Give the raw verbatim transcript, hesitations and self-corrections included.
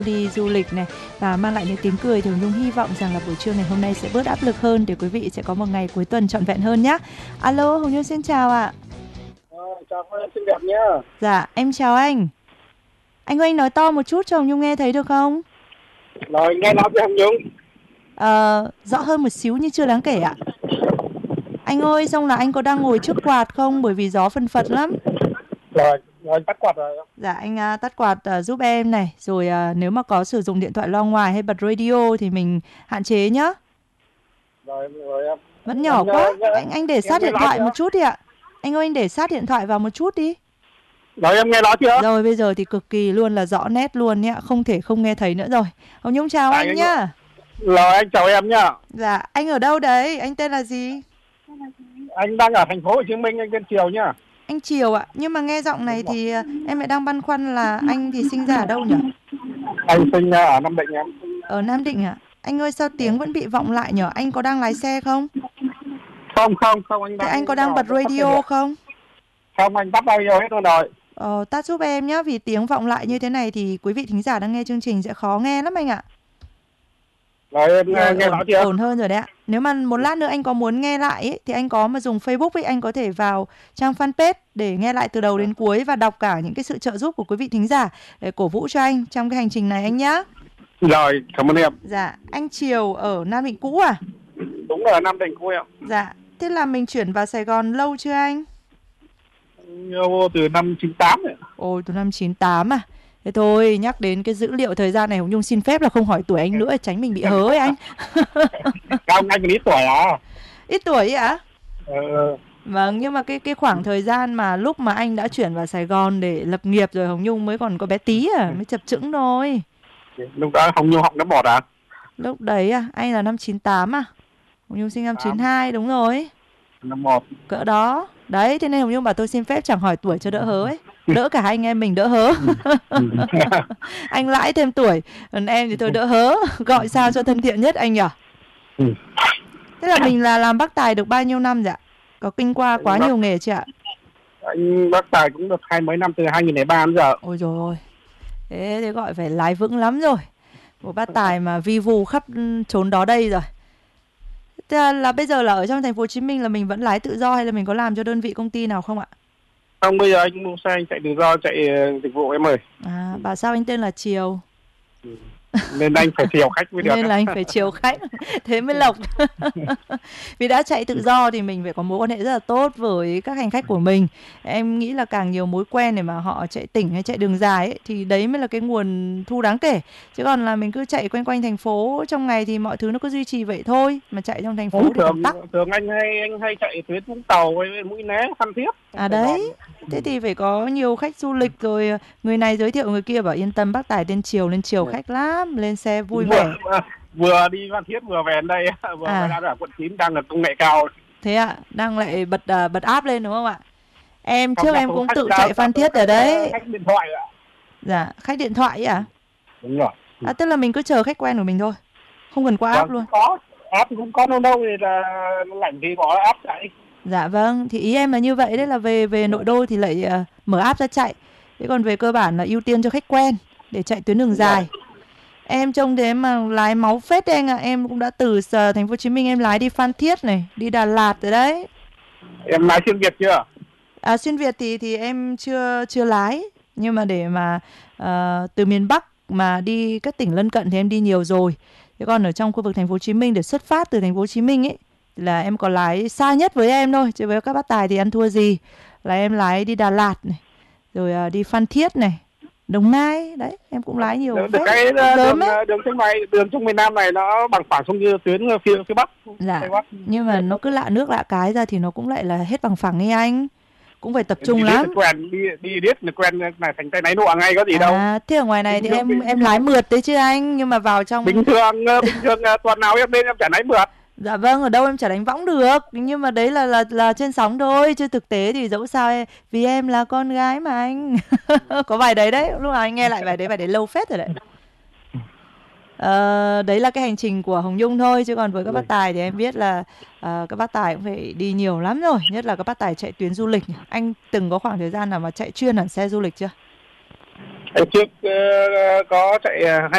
đi du lịch này và mang lại những tiếng cười, thì Hồng Nhung hy vọng rằng là buổi trưa ngày hôm nay sẽ bớt áp lực hơn để quý vị sẽ có một ngày cuối tuần trọn vẹn hơn nhé. Alo, Hồng Nhung xin chào ạ. À, chào em xinh đẹp nhá. Dạ, em chào anh. Anh ơi, anh nói to một chút cho Hồng Nhung nghe thấy được không? Rồi, nghe nói với Hồng Nhung. Ờ, rõ hơn một xíu nhưng chưa đáng kể ạ. Anh ơi, xong là anh có đang ngồi trước quạt không? Bởi vì gió phân phật lắm. Rồi, rồi anh tắt quạt rồi. Dạ, anh uh, tắt quạt uh, giúp em này. Rồi uh, nếu mà có sử dụng điện thoại loa ngoài hay bật radio thì mình hạn chế nhá. Rồi, rồi em. Vẫn nhỏ em, quá. em, Anh anh để sát điện thoại một chút đi ạ. Anh ơi, anh để sát điện thoại vào một chút đi. Rồi, em nghe nói chưa? Rồi, bây giờ thì cực kỳ luôn là rõ nét luôn nhá. Không thể không nghe thấy nữa rồi. Hồng Nhung chào anh, anh nhá. Rồi, anh chào em nhá. Dạ, anh ở đâu đấy? Anh tên là gì? Anh đang ở thành phố Hồ Chí Minh, anh tên Triều nhá. Anh Triều ạ. Nhưng mà nghe giọng này thì em lại đang băn khoăn là anh thì sinh ra ở đâu nhỉ? Anh sinh ở Nam Định em. Ở Nam Định ạ? Anh ơi, sao tiếng vẫn bị vọng lại nhỉ? Anh có đang lái xe không? Không, không, không. Anh đang Thế anh có đang bật radio không? Không, anh tắt radio hết rồi rồi. Ờ, tắt giúp em nhé. Vì tiếng vọng lại như thế này thì quý vị thính giả đang nghe chương trình sẽ khó nghe lắm anh ạ. Rồi, em rồi, nghe rõ chưa? Ổn hơn rồi đấy ạ. Nếu mà một lát nữa anh có muốn nghe lại ấy, thì anh có mà dùng Facebook ấy, anh có thể vào trang fanpage để nghe lại từ đầu đến cuối và đọc cả những cái sự trợ giúp của quý vị thính giả để cổ vũ cho anh trong cái hành trình này anh nhá. Rồi, cảm ơn em. Dạ, anh Triều ở Nam Định cũ à? Đúng rồi, Nam Định cũ em. Dạ, thế là mình chuyển vào Sài Gòn lâu chưa anh? Từ năm chín tám rồi. Ôi, từ năm chín tám à? Thế thôi, nhắc đến cái dữ liệu thời gian này Hồng Nhung xin phép là không hỏi tuổi anh nữa, tránh mình bị hớ ấy anh. Cao anh ít tuổi à? Ít tuổi ấy ạ? Ờ. Vâng, nhưng mà cái cái khoảng thời gian mà lúc mà anh đã chuyển vào Sài Gòn để lập nghiệp rồi Hồng Nhung mới còn có bé tí à, mới chập chững thôi. Lúc đó Hồng Nhung học lớp một à? Lúc đấy à, anh là năm chín tám à? Hồng Nhung sinh năm chín hai, đúng rồi. Năm một. Cỡ đó. Đấy, thế nên Hồng Nhung bảo tôi xin phép chẳng hỏi tuổi cho đỡ hớ ấy. Đỡ cả hai anh em mình đỡ hớ. Anh lãi thêm tuổi, còn em thì tôi đỡ hớ. Gọi sao cho thân thiện nhất anh nhỉ? Thế là mình là làm bác tài được bao nhiêu năm dạ? Có kinh qua quá nhiều nghề chưa ạ? Anh bác tài cũng được hai mấy năm, từ hai nghìn lẻ ba đến giờ. Ôi dồi ôi. Thế, thế gọi phải lái vững lắm rồi. Một bác tài mà vi vu khắp trốn đó đây rồi. Thế là, là bây giờ là ở trong thành phố Hồ Chí Minh là mình vẫn lái tự do hay là mình có làm cho đơn vị công ty nào không ạ? Không, bây giờ anh mua xe anh chạy tự do, chạy dịch vụ em ơi. À, bảo sao anh tên là Triều? Ừ. Nên anh phải chiều khách mới được. Nên là anh phải chiều khách, thế mới lộc. Vì đã chạy tự do thì mình phải có mối quan hệ rất là tốt với các hành khách của mình. Em nghĩ là càng nhiều mối quen để mà họ chạy tỉnh hay chạy đường dài ấy, thì đấy mới là cái nguồn thu đáng kể. Chứ còn là mình cứ chạy quanh quanh thành phố trong ngày thì mọi thứ nó cứ duy trì vậy thôi. Mà chạy trong thành phố thì còn tắc. Thường anh hay anh hay chạy tuyến Vũng Tàu với Mũi Né, Phan Thiết. À đấy, thế thì phải có nhiều khách du lịch rồi người này giới thiệu người kia bảo yên tâm bác tài tên Triều nên chiều khách lắm, lên xe vui vừa, vẻ. Vừa đi Phan Thiết vừa về đây, vừa à. Đang ở quận chín, đang ở công nghệ cao. Thế ạ, à, đang lại bật uh, bật áp lên đúng không ạ? Em không, trước em cũng tự chạy Phan Thiết ở đấy. Khách điện thoại ạ. Dạ, khách điện thoại ấy à? Đúng rồi. À, tức là mình cứ chờ khách quen của mình thôi, không cần qua áp luôn. Có, áp cũng có đâu đâu thì là lạnh thì bỏ áp chạy. Dạ vâng, thì ý em là như vậy đấy, là về về nội đô thì lại uh, mở áp ra chạy. Thế còn về cơ bản là ưu tiên cho khách quen để chạy tuyến đường dài. Em trông thế mà lái máu phết đấy anh ạ. À. Em cũng đã từ thành phố Hồ Chí Minh em lái đi Phan Thiết này, đi Đà Lạt rồi đấy. Em lái xuyên Việt chưa? À, xuyên Việt thì thì em chưa chưa lái, nhưng mà để mà uh, từ miền Bắc mà đi các tỉnh lân cận thì em đi nhiều rồi. Thế còn ở trong khu vực thành phố Hồ Chí Minh để xuất phát từ thành phố Hồ Chí Minh ấy là em có lái xa nhất với em thôi, chứ với các bác tài thì ăn thua gì. Là em lái đi Đà Lạt này, rồi uh, đi Phan Thiết này, Đồng Nai, đấy, em cũng lái nhiều. Được cái đường, đường trong này, đường trong miền Nam này nó bằng phẳng xuống như tuyến phía phía Bắc. Dạ, Bắc. Nhưng mà nó cứ lạ nước lạ cái ra thì nó cũng lại là hết bằng phẳng ấy anh. Cũng phải tập trung đi lắm. Quen, đi đi biết là quen này thành tay náy nọ ngay có gì à, đâu. Thế ở ngoài này bình thì em bình... em lái mượt đấy chứ anh, nhưng mà vào trong bình thường bình thường tuần nào em lên em chả lái mượt. Dạ vâng, ở đâu em chả đánh võng được, nhưng mà đấy là là là trên sóng thôi, chứ thực tế thì dẫu sao em, vì em là con gái mà anh. Có bài đấy đấy, lúc nào anh nghe lại bài đấy, bài đấy lâu phết rồi đấy. Ờ, đấy là cái hành trình của Hồng Nhung thôi, chứ còn với các bác tài thì em biết là uh, các bác tài cũng phải đi nhiều lắm rồi, nhất là các bác tài chạy tuyến du lịch. Anh từng có khoảng thời gian nào mà chạy chuyên hẳn xe du lịch chưa? Trước uh, có chạy hai